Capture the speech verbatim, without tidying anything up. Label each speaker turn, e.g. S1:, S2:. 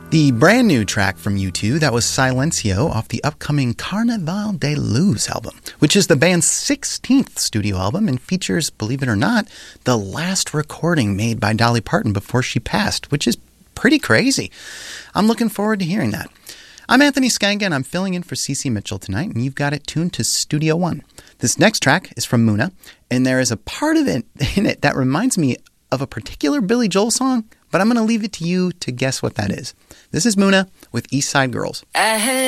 S1: The brand new track from U two, that was Silencio off the upcoming Carnaval de Luz album, which is the band's sixteenth studio album and features, believe it or not, the last recording made by Dolly Parton before she passed, which is pretty crazy. I'm looking forward to hearing that. I'm Anthony Skanga, and I'm filling in for Cece Mitchell tonight, and you've got it tuned to Studio One. This next track is from Muna, and there is a part of it in it that reminds me of a particular Billy Joel song, but I'm going to leave it to you to guess what that is. This is Muna with East Side Girls.